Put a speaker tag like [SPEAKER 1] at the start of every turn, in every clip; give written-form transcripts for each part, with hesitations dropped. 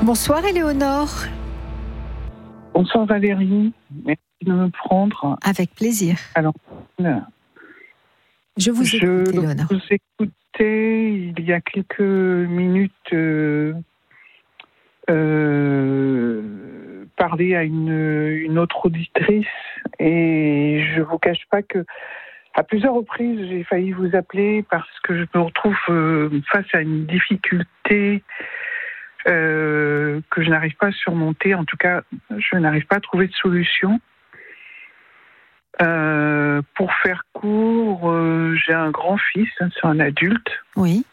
[SPEAKER 1] Bonsoir Éléonore.
[SPEAKER 2] Bonsoir Valérie, merci de me prendre.
[SPEAKER 1] Avec plaisir.
[SPEAKER 2] Alors,
[SPEAKER 1] je vous écoute Éléonore.
[SPEAKER 2] Je vous écoutais il y a quelques minutes parler à une autre auditrice et je ne vous cache pas que à plusieurs reprises j'ai failli vous appeler parce que je me retrouve face à une difficulté que je n'arrive pas à surmonter. En tout cas, je n'arrive pas à trouver de solution. Pour faire court, j'ai un grand-fils, c'est un adulte.
[SPEAKER 1] Oui.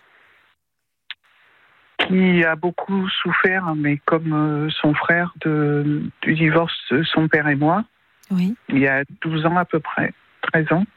[SPEAKER 2] Qui a beaucoup souffert, mais comme son frère, du divorce de son père et moi.
[SPEAKER 1] Oui.
[SPEAKER 2] Il y a 12 ans à peu près, 13 ans.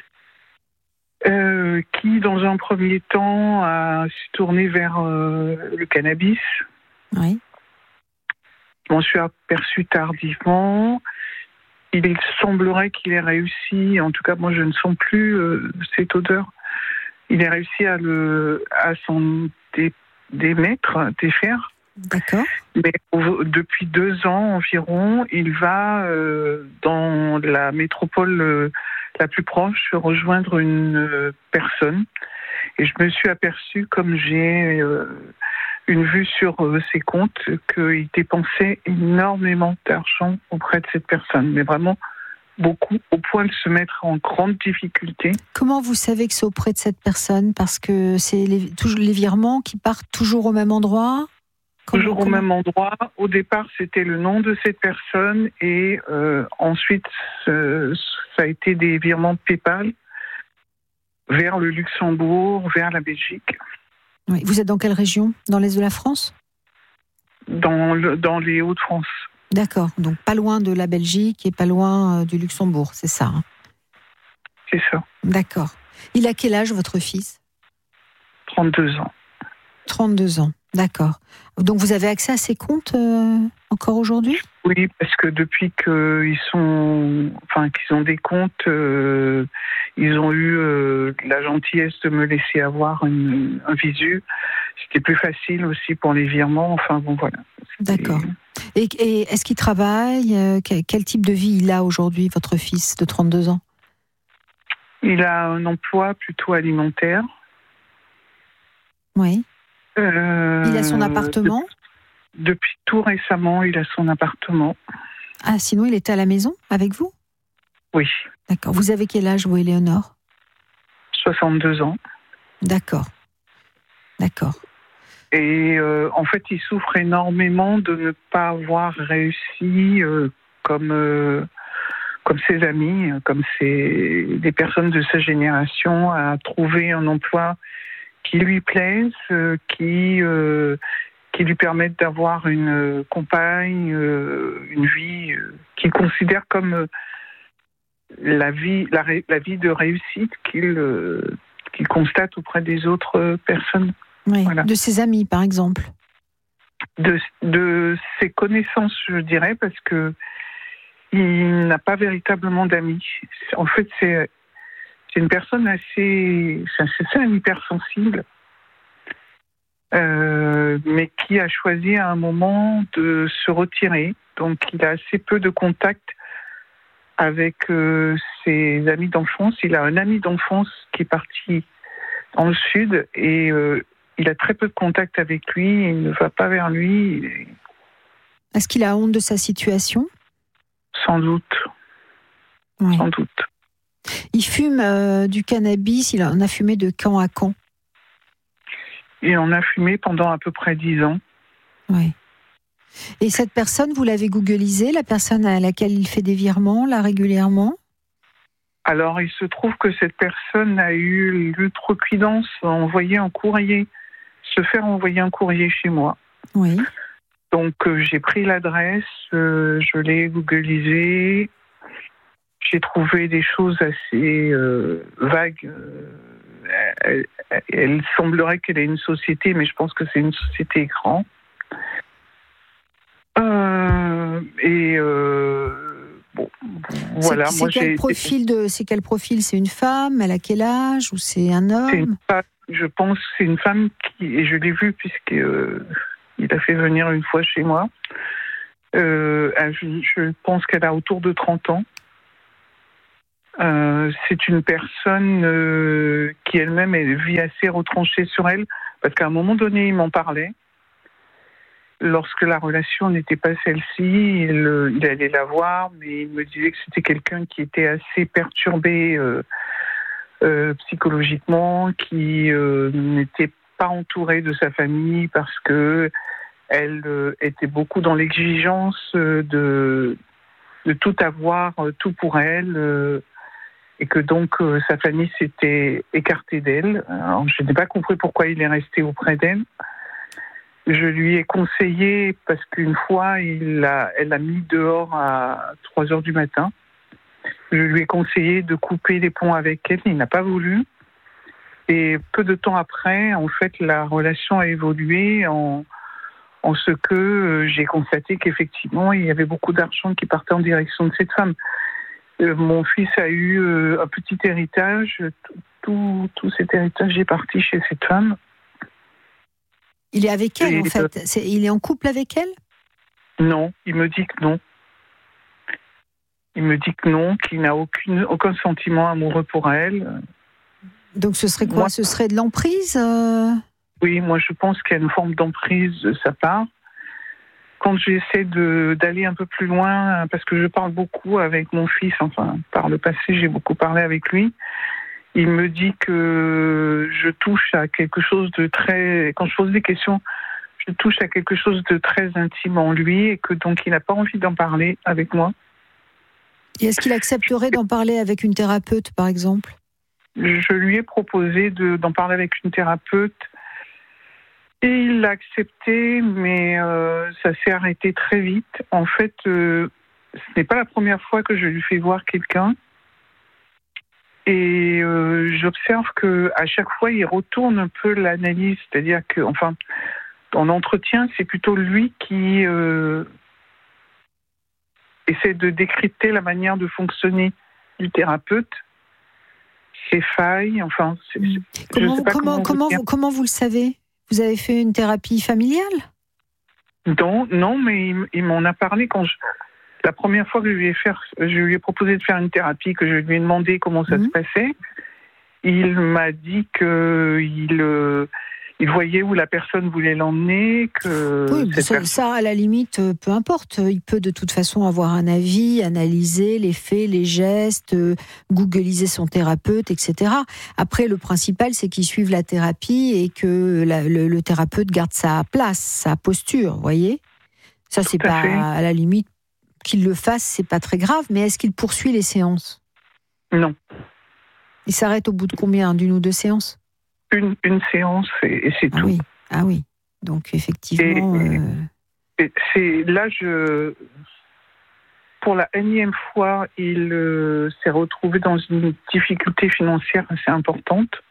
[SPEAKER 2] Qui, dans un premier temps, s'est tourné vers le cannabis.
[SPEAKER 1] Oui.
[SPEAKER 2] Je m'en suis aperçue tardivement. Il semblerait qu'il ait réussi, en tout cas moi je ne sens plus cette odeur, il a réussi à s'en défaire.
[SPEAKER 1] D'accord.
[SPEAKER 2] Mais depuis 2 ans environ, il va dans la métropole la plus proche rejoindre une personne. Et je me suis aperçue, comme j'ai une vue sur ses comptes, qu'il dépensait énormément d'argent auprès de cette personne. Mais vraiment beaucoup, au point de se mettre en grande difficulté.
[SPEAKER 1] Comment vous savez que c'est auprès de cette personne ? Parce que c'est les virements qui partent toujours au même endroit ?
[SPEAKER 2] Toujours au même endroit. Au départ, c'était le nom de cette personne et ensuite, ça a été des virements PayPal vers le Luxembourg, vers la Belgique.
[SPEAKER 1] Oui. Vous êtes dans quelle région ? Dans l'est de la France ?
[SPEAKER 2] Dans les Hauts-de-France.
[SPEAKER 1] D'accord. Donc pas loin de la Belgique et pas loin du Luxembourg, c'est ça ?
[SPEAKER 2] C'est ça.
[SPEAKER 1] D'accord. Il a quel âge, votre fils ?
[SPEAKER 2] 32 ans.
[SPEAKER 1] 32 ans, d'accord. Donc vous avez accès à ces comptes encore aujourd'hui ?
[SPEAKER 2] Oui, parce que depuis qu'ils ont des comptes, ils ont eu la gentillesse de me laisser avoir un visu. C'était plus facile aussi pour les virements. Enfin bon, voilà.
[SPEAKER 1] D'accord. Et est-ce qu'il travaille ? Quel type de vie il a aujourd'hui, votre fils de 32 ans ?
[SPEAKER 2] Il a un emploi plutôt alimentaire.
[SPEAKER 1] Oui. Il a son appartement ?
[SPEAKER 2] Depuis tout récemment, il a son appartement.
[SPEAKER 1] Ah, sinon il était à la maison avec vous ?
[SPEAKER 2] Oui.
[SPEAKER 1] D'accord. Vous avez quel âge, vous, Éléonore ?
[SPEAKER 2] 62 ans.
[SPEAKER 1] D'accord. D'accord.
[SPEAKER 2] Et en fait, il souffre énormément de ne pas avoir réussi comme ses amis, comme des personnes de sa génération, à trouver un emploi qui lui plaise, qui lui permettent d'avoir une compagne, une vie qu'il considère comme la vie de réussite qu'il constate auprès des autres personnes.
[SPEAKER 1] Oui,
[SPEAKER 2] voilà.
[SPEAKER 1] De ses amis, par exemple.
[SPEAKER 2] De ses connaissances, je dirais, parce que il n'a pas véritablement d'amis. En fait, c'est une personne c'est un hypersensible. Mais qui a choisi à un moment de se retirer. Donc, il a assez peu de contact avec ses amis d'enfance. Il a un ami d'enfance qui est parti dans le sud et il a très peu de contact avec lui. Il ne va pas vers lui.
[SPEAKER 1] Est-ce qu'il a honte de sa situation ?
[SPEAKER 2] Sans doute.
[SPEAKER 1] Oui.
[SPEAKER 2] Sans doute.
[SPEAKER 1] Il fume du cannabis. Il en a fumé de quand à quand ?
[SPEAKER 2] Il en a fumé pendant à peu près 10 ans.
[SPEAKER 1] Oui. Et cette personne, vous l'avez googlisée, la personne à laquelle il fait des virements, là, régulièrement ?
[SPEAKER 2] Alors, il se trouve que cette personne a eu l'outrecuidance d'envoyer se faire envoyer un courrier chez moi.
[SPEAKER 1] Oui.
[SPEAKER 2] Donc, j'ai pris l'adresse, je l'ai googlisée, j'ai trouvé des choses assez vagues. Elle semblerait qu'elle ait une société, mais je pense que c'est une société écran. Bon, voilà.
[SPEAKER 1] C'est quel profil ? C'est une femme ? Elle a quel âge ? Ou c'est un homme ?
[SPEAKER 2] Je pense que c'est une femme et je l'ai vue puisque Il a fait venir une fois chez moi. Je pense qu'elle a autour de 30 ans. C'est une personne qui elle-même vit assez retranchée sur elle, parce qu'à un moment donné, il m'en parlait. Lorsque la relation n'était pas celle-ci, il allait la voir, mais il me disait que c'était quelqu'un qui était assez perturbé psychologiquement, qui n'était pas entouré de sa famille parce que elle était beaucoup dans l'exigence de tout avoir, tout pour elle, et que donc sa famille s'était écartée d'elle. Alors, je n'ai pas compris pourquoi il est resté auprès d'elle. Je lui ai conseillé, parce qu'une fois, elle l'a mis dehors à 3 heures du matin. Je lui ai conseillé de couper les ponts avec elle. Il n'a pas voulu. Et peu de temps après, en fait, la relation a évolué en ce que j'ai constaté qu'effectivement, il y avait beaucoup d'argent qui partait en direction de cette femme. Mon fils a eu un petit héritage. Tout cet héritage est parti chez cette femme.
[SPEAKER 1] Il est avec elle, en fait. Il est en couple avec elle ?
[SPEAKER 2] Non, il me dit que non. Il me dit que non, qu'il n'a aucun sentiment amoureux pour elle.
[SPEAKER 1] Donc ce serait quoi ? Ce serait de l'emprise ?
[SPEAKER 2] Oui, moi je pense qu'il y a une forme d'emprise de sa part. Quand j'essaie d'aller un peu plus loin, parce que je parle beaucoup avec mon fils, enfin par le passé j'ai beaucoup parlé avec lui, il me dit que je touche à quelque chose de très... Quand je pose des questions, je touche à quelque chose de très intime en lui et que donc il n'a pas envie d'en parler avec moi.
[SPEAKER 1] Et est-ce qu'il accepterait d'en parler avec une thérapeute, par exemple ?
[SPEAKER 2] Je lui ai proposé d'en parler avec une thérapeute et il l'a accepté, mais ça s'est arrêté très vite. En fait, ce n'est pas la première fois que je lui fais voir quelqu'un. Et j'observe qu'à chaque fois, il retourne un peu l'analyse. C'est-à-dire que, enfin, en entretien, c'est plutôt lui qui essaie de décrypter la manière de fonctionner du thérapeute, ses failles, enfin...
[SPEAKER 1] Comment vous le savez ? Vous avez fait une thérapie familiale ?
[SPEAKER 2] Non, mais il m'en a parlé la première fois que je lui ai proposé de faire une thérapie, que je lui ai demandé comment ça se passait. Il m'a dit il voyait où la personne voulait l'emmener.
[SPEAKER 1] Oui, ça, à la limite, peu importe. Il peut de toute façon avoir un avis, analyser les faits, les gestes, googliser son thérapeute, etc. Après, le principal, c'est qu'il suive la thérapie et que le thérapeute garde sa place, sa posture, vous voyez ? Ça, c'est pas, à la limite, qu'il le fasse, c'est pas très grave, mais est-ce qu'il poursuit les séances ?
[SPEAKER 2] Non.
[SPEAKER 1] Il s'arrête au bout de combien ? D'une ou deux séances ?
[SPEAKER 2] Une séance et c'est tout.
[SPEAKER 1] Ah oui. Donc effectivement...
[SPEAKER 2] c'est là, pour la énième fois, il s'est retrouvé dans une difficulté financière assez importante.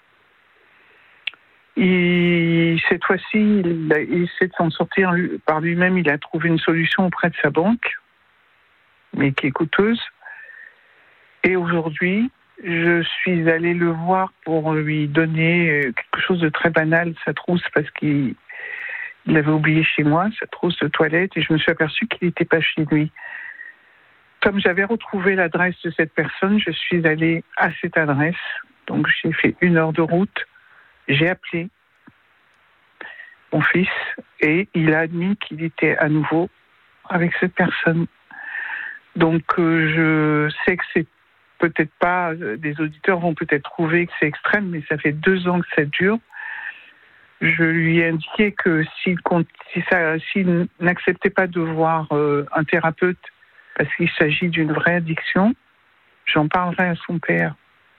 [SPEAKER 2] Cette fois-ci, il essaie de s'en sortir par lui-même. Il a trouvé une solution auprès de sa banque, mais qui est coûteuse. Et aujourd'hui, je suis allée le voir pour lui donner quelque chose de très banal, sa trousse, parce qu'il l'avait oublié chez moi, sa trousse de toilette, et je me suis aperçue qu'il n'était pas chez lui. Comme j'avais retrouvé l'adresse de cette personne, je suis allée à cette adresse. Donc j'ai fait 1 heure de route. J'ai appelé mon fils et il a admis qu'il était à nouveau avec cette personne. Donc je sais que c'est peut-être pas, des auditeurs vont peut-être trouver que c'est extrême, mais ça fait 2 ans que ça dure. Je lui ai indiqué que s'il n'acceptait pas de voir un thérapeute parce qu'il s'agit d'une vraie addiction, j'en parlerai à son père.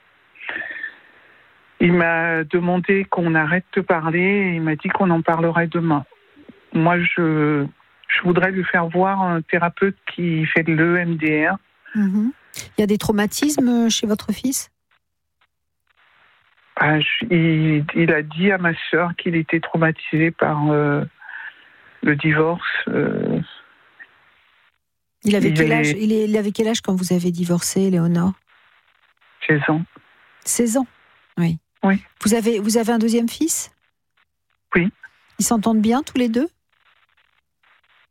[SPEAKER 2] Il m'a demandé qu'on arrête de parler et il m'a dit qu'on en parlerait demain. Moi, je voudrais lui faire voir un thérapeute qui fait de l'EMDR.
[SPEAKER 1] Il y a des traumatismes chez votre fils ?
[SPEAKER 2] Il a dit à ma sœur qu'il était traumatisé par le divorce.
[SPEAKER 1] Il avait quel âge quand vous avez divorcé, Léonore ?
[SPEAKER 2] 16 ans.
[SPEAKER 1] 16 ans, oui.
[SPEAKER 2] Oui.
[SPEAKER 1] Vous avez un deuxième fils ?
[SPEAKER 2] Oui.
[SPEAKER 1] Ils s'entendent bien tous les deux ?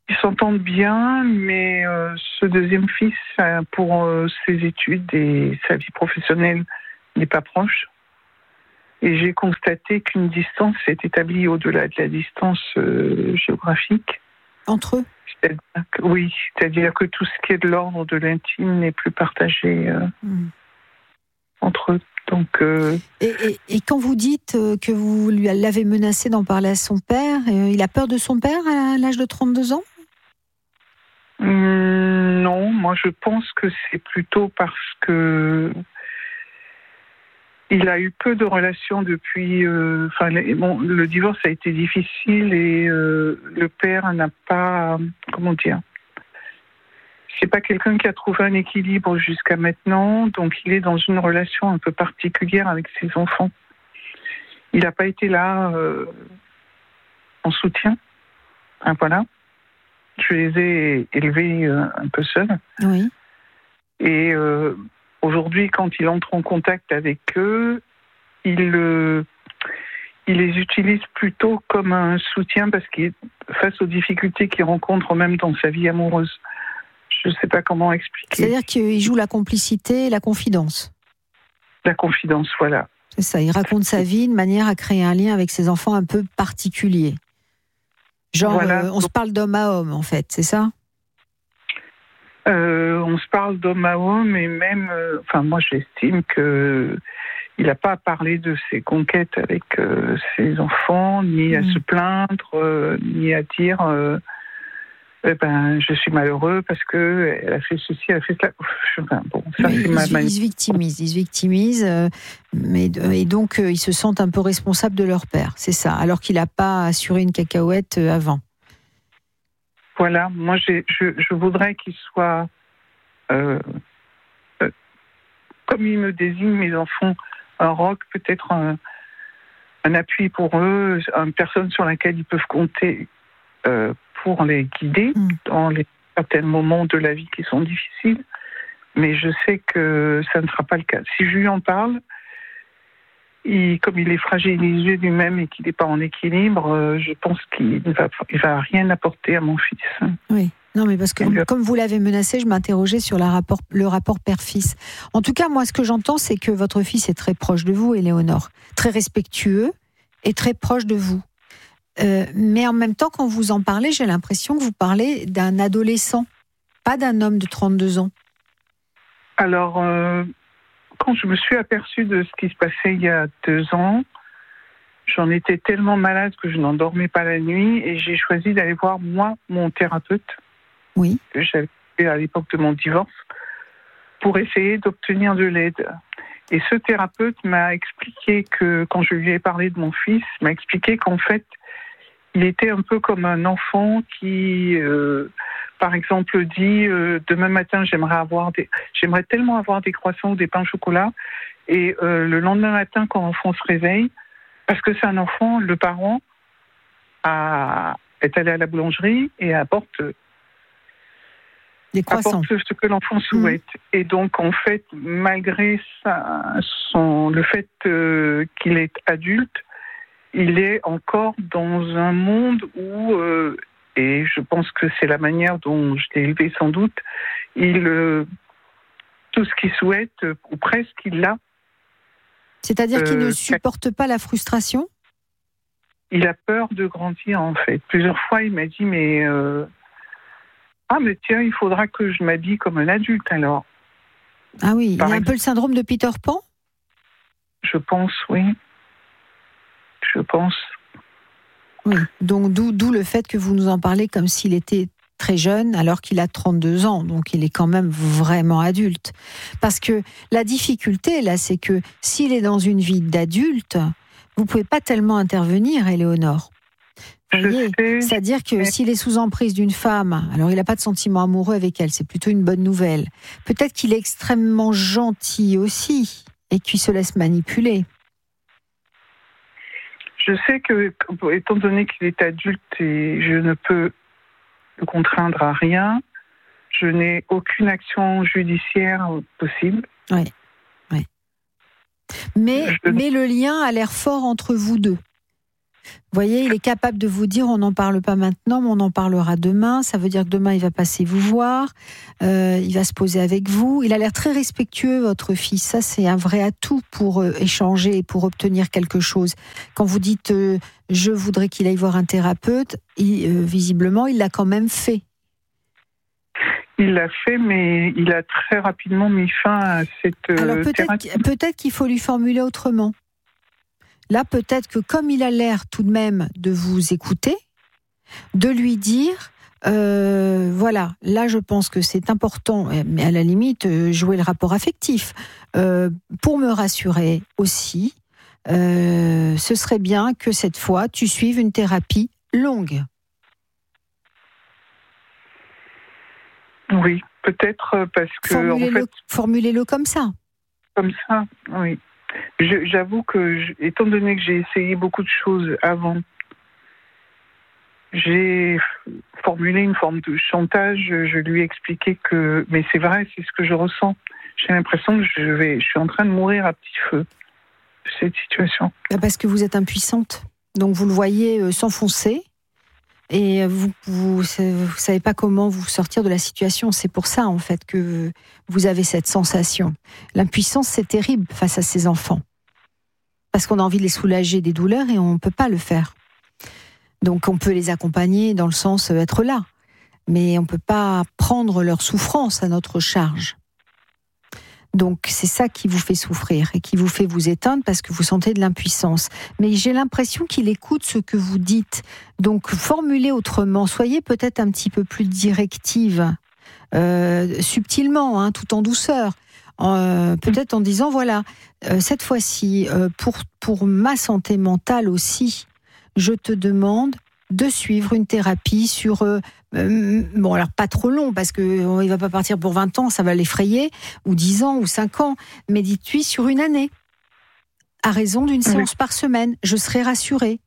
[SPEAKER 2] Ils s'entendent bien, mais ce deuxième fils, pour ses études et sa vie professionnelle, n'est pas proche. Et j'ai constaté qu'une distance s'est établie au-delà de la distance géographique.
[SPEAKER 1] Entre eux ?
[SPEAKER 2] Oui, c'est-à-dire que tout ce qui est de l'ordre de l'intime n'est plus partagé entre eux. Donc,
[SPEAKER 1] et quand vous dites que vous l'avez menacé d'en parler à son père, il a peur de son père à l'âge de 32 ans ?
[SPEAKER 2] Non, moi je pense que c'est plutôt parce que il a eu peu de relations depuis. Le divorce a été difficile et le père n'a pas. Comment dire ? C'est pas quelqu'un qui a trouvé un équilibre jusqu'à maintenant, donc il est dans une relation un peu particulière avec ses enfants. Il n'a pas été là en soutien. Voilà. Je les ai élevés un peu seuls.
[SPEAKER 1] Oui.
[SPEAKER 2] Et aujourd'hui, quand il entre en contact avec eux, il les utilise plutôt comme un soutien parce qu'il face aux difficultés qu'il rencontre même dans sa vie amoureuse. Je ne sais pas comment expliquer.
[SPEAKER 1] C'est-à-dire qu'il joue la complicité et la confidence.
[SPEAKER 2] La confidence, voilà.
[SPEAKER 1] C'est ça, il raconte sa vie de manière à créer un lien avec ses enfants un peu particulier. Genre, voilà. On se parle d'homme à homme, en fait, c'est ça ?
[SPEAKER 2] On se parle d'homme à homme et même, moi j'estime que il n'a pas à parler de ses conquêtes avec ses enfants, ni à se plaindre, ni à dire je suis malheureux parce que elle a fait ceci, elle a fait cela.
[SPEAKER 1] Ils se victimisent, et donc ils se sentent un peu responsables de leur père, c'est ça, alors qu'il n'a pas assuré une cacahuète avant.
[SPEAKER 2] Voilà, moi je voudrais qu'il soit comme il me désigne mes enfants, un roc, peut-être un appui pour eux, une personne sur laquelle ils peuvent compter pour les guider dans les certains moments de la vie qui sont difficiles. Mais je sais que ça ne sera pas le cas. Si je lui en parle, comme il est fragilisé lui-même et qu'il n'est pas en équilibre, je pense qu'il ne va rien apporter à mon fils.
[SPEAKER 1] Oui. Non, mais parce que comme vous l'avez menacé, je m'interrogeais sur le rapport père-fils. En tout cas, moi, ce que j'entends, c'est que votre fils est très proche de vous, Éléonore, très respectueux et très proche de vous. Mais en même temps, quand vous en parlez, j'ai l'impression que vous parlez d'un adolescent, pas d'un homme de 32 ans.
[SPEAKER 2] Alors, quand je me suis aperçue de ce qui se passait il y a 2 ans, j'en étais tellement malade que je n'en dormais pas la nuit et j'ai choisi d'aller voir, moi, mon thérapeute, que j'avais fait à l'époque de mon divorce, pour essayer d'obtenir de l'aide. Et ce thérapeute m'a expliqué que, quand je lui ai parlé de mon fils, m'a expliqué qu'en fait, il était un peu comme un enfant qui, par exemple, dit demain matin, j'aimerais tellement avoir des croissants ou des pains au chocolat. Et le lendemain matin, quand l'enfant se réveille, parce que c'est un enfant, le parent est allé à la boulangerie et apporte
[SPEAKER 1] des croissants.
[SPEAKER 2] Apporte ce que l'enfant souhaite. Et donc, en fait, malgré le fait qu'il est adulte, il est encore dans un monde où, et je pense que c'est la manière dont je l'ai élevé sans doute, tout ce qu'il souhaite, ou presque, il l'a.
[SPEAKER 1] C'est-à-dire qu'il ne supporte pas la frustration ?
[SPEAKER 2] Il a peur de grandir, en fait. Plusieurs fois, il m'a dit, mais tiens, il faudra que je m'habille comme un adulte, alors.
[SPEAKER 1] Ah oui, il a un peu le syndrome de Peter Pan ?
[SPEAKER 2] Je pense, oui. Je pense.
[SPEAKER 1] Oui, donc d'où le fait que vous nous en parlez comme s'il était très jeune alors qu'il a 32 ans, donc il est quand même vraiment adulte. Parce que la difficulté, là, c'est que s'il est dans une vie d'adulte, vous ne pouvez pas tellement intervenir, Éléonore. Vous voyez, c'est-à-dire que s'il est sous emprise d'une femme, alors il n'a pas de sentiment amoureux avec elle, c'est plutôt une bonne nouvelle. Peut-être qu'il est extrêmement gentil aussi et qu'il se laisse manipuler.
[SPEAKER 2] Je sais que, étant donné qu'il est adulte et je ne peux le contraindre à rien, je n'ai aucune action judiciaire possible.
[SPEAKER 1] Oui. Mais le lien a l'air fort entre vous deux. Vous voyez, il est capable de vous dire, on n'en parle pas maintenant, mais on en parlera demain. Ça veut dire que demain, il va passer vous voir, il va se poser avec vous. Il a l'air très respectueux, votre fils. Ça, c'est un vrai atout pour échanger et pour obtenir quelque chose. Quand vous dites, je voudrais qu'il aille voir un thérapeute, visiblement, il l'a quand même fait.
[SPEAKER 2] Il l'a fait, mais il a très rapidement mis fin à cette
[SPEAKER 1] Alors
[SPEAKER 2] thérapie.
[SPEAKER 1] peut-être qu'il faut lui formuler autrement. Là, peut-être que comme il a l'air tout de même de vous écouter, de lui dire, voilà, là je pense que c'est important, mais à la limite, jouer le rapport affectif. Pour me rassurer aussi, ce serait bien que cette fois, tu suives une thérapie longue.
[SPEAKER 2] Oui, peut-être parce que...
[SPEAKER 1] Formulez-le comme ça.
[SPEAKER 2] Comme ça, oui. J'avoue que, étant donné que j'ai essayé beaucoup de choses avant, j'ai formulé une forme de chantage. Je lui ai expliqué que, mais c'est vrai, c'est ce que je ressens. J'ai l'impression que je suis en train de mourir à petit feu de cette situation.
[SPEAKER 1] Parce que vous êtes impuissante. Donc vous le voyez s'enfoncer et vous savez pas comment vous sortir de la situation. C'est pour ça en fait que vous avez cette sensation. L'impuissance, c'est terrible face à ces enfants. Parce qu'on a envie de les soulager des douleurs et on ne peut pas le faire. Donc on peut les accompagner dans le sens être là. Mais on ne peut pas prendre leur souffrance à notre charge. Donc c'est ça qui vous fait souffrir et qui vous fait vous éteindre parce que vous sentez de l'impuissance. Mais j'ai l'impression qu'il écoute ce que vous dites. Donc formulez autrement, soyez peut-être un petit peu plus directive, subtilement, tout en douceur. Peut-être en disant, voilà, cette fois-ci, pour ma santé mentale aussi, je te demande de suivre une thérapie sur... bon, alors pas trop long, parce qu'il ne va pas partir pour 20 ans, ça va l'effrayer, ou 10 ans, ou 5 ans, mais dites-lui sur une année, à raison d'une séance par semaine, je serai rassurée.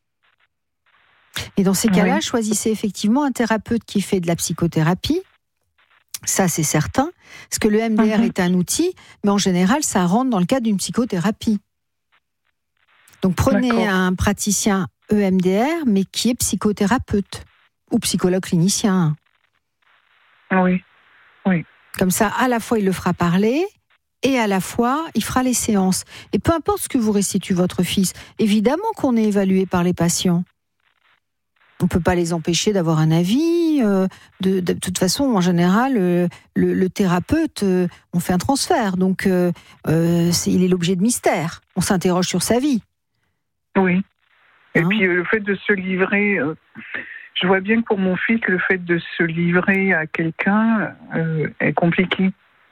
[SPEAKER 1] Et dans ces cas-là, choisissez effectivement un thérapeute qui fait de la psychothérapie, ça c'est certain, parce que le MDR est un outil, mais en général, ça rentre dans le cadre d'une psychothérapie. Donc prenez un praticien EMDR, mais qui est psychothérapeute ou psychologue clinicien.
[SPEAKER 2] Oui.
[SPEAKER 1] Comme ça, à la fois, il le fera parler et à la fois, il fera les séances. Et peu importe ce que vous restitue votre fils, évidemment qu'on est évalué par les patients. On ne peut pas les empêcher d'avoir un avis. De toute façon, en général, le thérapeute, on fait un transfert. Donc, il est l'objet de mystère. On s'interroge sur sa vie.
[SPEAKER 2] Oui. Et puis, le fait de se livrer... je vois bien que pour mon fils, le fait de se livrer à quelqu'un est compliqué.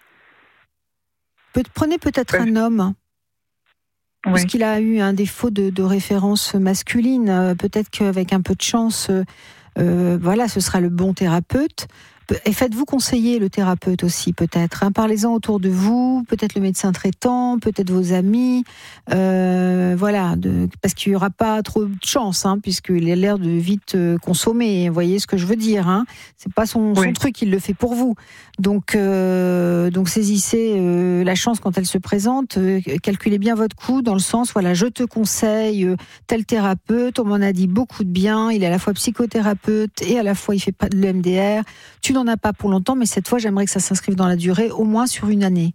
[SPEAKER 1] Prenez peut-être un homme. Parce qu'il a eu un défaut de référence masculine. Peut-être qu'avec un peu de chance, voilà, ce sera le bon thérapeute. Et faites-vous conseiller le thérapeute aussi, peut-être. Parlez-en autour de vous, peut-être le médecin traitant, peut-être vos amis. Voilà, parce qu'il n'y aura pas trop de chance, puisqu'il a l'air de vite consommer. Vous voyez ce que je veux dire, C'est pas son truc, il le fait pour vous. Donc saisissez la chance quand elle se présente. Calculez bien votre coût dans le sens, voilà, je te conseille tel thérapeute. On m'en a dit beaucoup de bien. Il est à la fois psychothérapeute et à la fois il fait pas de l'EMDR. Tu n'en as pas pour longtemps, mais cette fois, j'aimerais que ça s'inscrive dans la durée, au moins sur une année.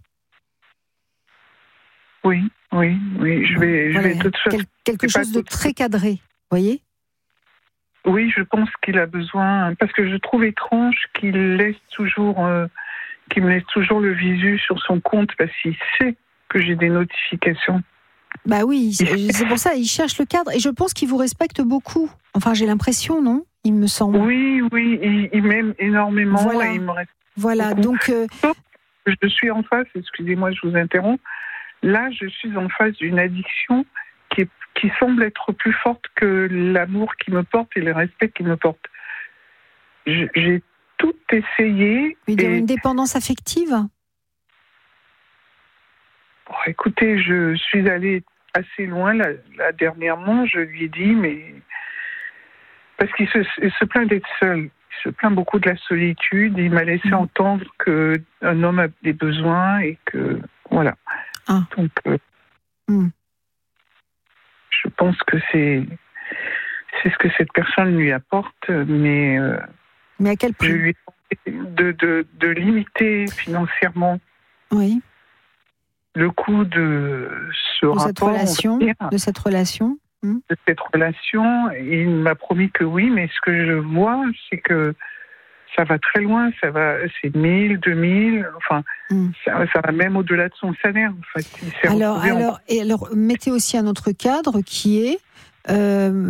[SPEAKER 2] Oui, je vais de toute façon...
[SPEAKER 1] Quelque chose de très cadré, vous voyez ?
[SPEAKER 2] Oui, je pense qu'il a besoin, parce que je trouve étrange qu'il me laisse toujours le visu sur son compte, parce qu'il sait que j'ai des notifications.
[SPEAKER 1] Bah oui, c'est pour ça, il cherche le cadre, et je pense qu'il vous respecte beaucoup. Enfin, j'ai l'impression, non ? Il me semble.
[SPEAKER 2] Oui, il m'aime énormément.
[SPEAKER 1] Voilà,
[SPEAKER 2] et il me respecte
[SPEAKER 1] beaucoup. Donc...
[SPEAKER 2] Je suis en face, excusez-moi, je vous interromps. Là, je suis en face d'une addiction qui semble être plus forte que l'amour qu'il me porte et le respect qu'il me porte. J'ai tout essayé.
[SPEAKER 1] Une dépendance affective ?
[SPEAKER 2] Écoutez, je suis allée assez loin. Là, dernièrement, je lui ai dit, mais... Parce qu'il se plaint d'être seul. Il se plaint beaucoup de la solitude. Il m'a laissé entendre qu'un homme a des besoins et que... Voilà. Donc, je pense que c'est c'est ce que cette personne lui apporte, mais
[SPEAKER 1] à quel prix?
[SPEAKER 2] Je lui ai demandé de limiter financièrement le coût de ce rapport,
[SPEAKER 1] cette relation, de cette relation.
[SPEAKER 2] De cette relation. Et il m'a promis que oui, mais ce que je vois, c'est que ça va très loin, c'est 1000, 2000, enfin, ça va même au-delà de son salaire. En fait.
[SPEAKER 1] Alors, mettez aussi un autre cadre qui est